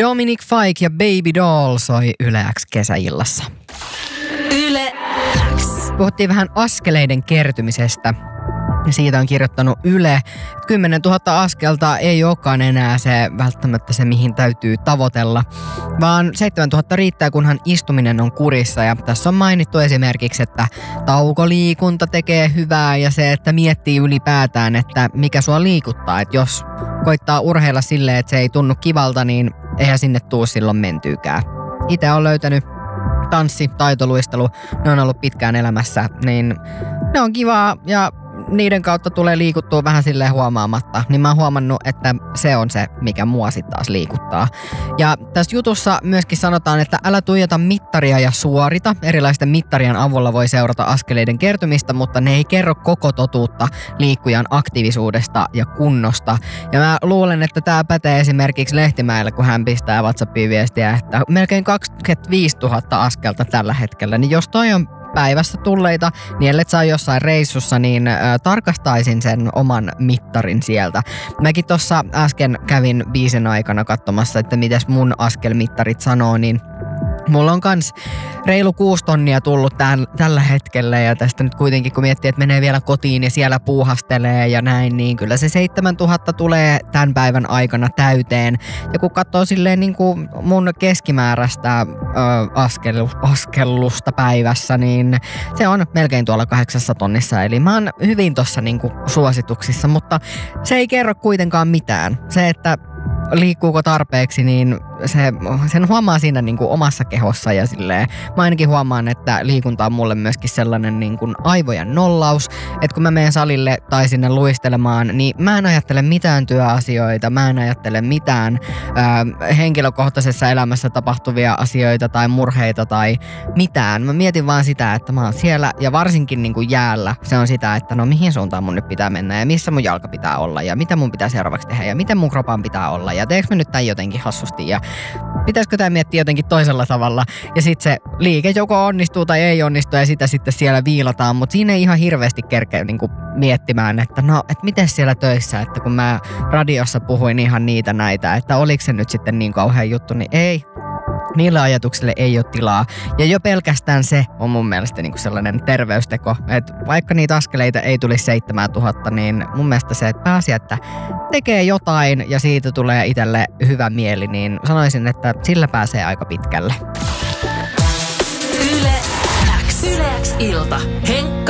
Dominic Fike ja Baby Doll soi Yle X kesäillassa. Yle X. Puhuttiin vähän askeleiden kertymisestä. Siitä on kirjoittanut Yle. 10 000 askelta ei olekaan enää välttämättä se, mihin täytyy tavoitella, vaan 7 000 riittää, kunhan istuminen on kurissa. Ja tässä on mainittu esimerkiksi, että taukoliikunta tekee hyvää ja se, että miettii ylipäätään, että mikä sua liikuttaa. Että jos koittaa urheilla silleen, että se ei tunnu kivalta, niin eihän sinne tuu silloin mentyykään. Itse olen löytänyt tanssi, taitoluistelu, ne on ollut pitkään elämässä, niin ne on kivaa ja niiden kautta tulee liikuttua vähän silleen huomaamatta, niin mä oon huomannut, että se on se, mikä mua sitten taas liikuttaa. Ja tässä jutussa myöskin sanotaan, että älä tuijota mittaria ja suorita. Erilaisten mittarien avulla voi seurata askeleiden kertymistä, mutta ne ei kerro koko totuutta liikkujan aktiivisuudesta ja kunnosta. Ja mä luulen, että tää pätee esimerkiksi Lehtimäelle, kun hän pistää WhatsAppiin viestiä, että melkein 25 000 askelta tällä hetkellä. Niin jos toi on päivässä tulleita, niin ellet saa jossain reissussa, niin tarkastaisin sen oman mittarin sieltä. Mäkin tuossa äsken kävin biisin aikana katsomassa, että mites mun askelmittarit sanoo, niin mulla on kans reilu 6 tonnia tullut tällä hetkellä ja tästä nyt kuitenkin kun miettii, että menee vielä kotiin ja siellä puuhastelee ja näin, niin kyllä se 7 000 tulee tämän päivän aikana täyteen. Ja kun katsoo silleen niin kuin mun keskimääräistä askellusta päivässä, niin se on melkein tuolla 8 tonnissa. Eli mä oon hyvin tossa niin kuin suosituksissa, mutta se ei kerro kuitenkaan mitään. Se, että liikkuuko tarpeeksi, niin sen huomaa siinä niin kuin omassa kehossa ja silleen. Mä ainakin huomaan, että liikunta on mulle myöskin sellainen niin kuin aivojen nollaus, että kun mä menen salille tai sinne luistelemaan, niin mä en ajattele mitään työasioita, mä en ajattele mitään henkilökohtaisessa elämässä tapahtuvia asioita tai murheita tai mitään. Mä mietin vaan sitä, että mä oon siellä ja varsinkin niin kuin jäällä se on sitä, että no mihin suuntaan mun nyt pitää mennä ja missä mun jalka pitää olla ja mitä mun pitää seuraavaksi tehdä ja miten mun kropan pitää olla ja teekö mä nyt tämän jotenkin hassusti ja pitäisikö tämä miettiä jotenkin toisella tavalla. Ja sitten se liike joko onnistuu tai ei onnistu ja sitä sitten siellä viilataan. Mutta siinä ei ihan hirveästi kerkeä niinku miettimään, että no, että miten siellä töissä, että kun mä radiossa puhuin ihan niitä näitä, että oliko se nyt sitten niin kauhean juttu, niin ei. Niille ajatuksille ei ole tilaa. Ja jo pelkästään se on mun mielestä niinku sellainen terveysteko. Että vaikka niitä askeleita ei tulisi 7 000, niin mun mielestä se, että pääsi, että tekee jotain ja siitä tulee itselle hyvä mieli, niin sanoisin, että sillä pääsee aika pitkälle. Yle X. Yle X ilta. Henkka